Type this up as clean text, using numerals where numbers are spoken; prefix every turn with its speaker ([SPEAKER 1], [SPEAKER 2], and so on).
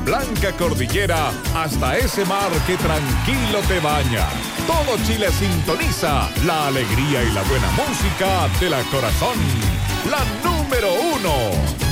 [SPEAKER 1] blanca cordillera hasta ese mar que tranquilo te baña. Todo Chile sintoniza la alegría y la buena música de la Corazón. La número 1.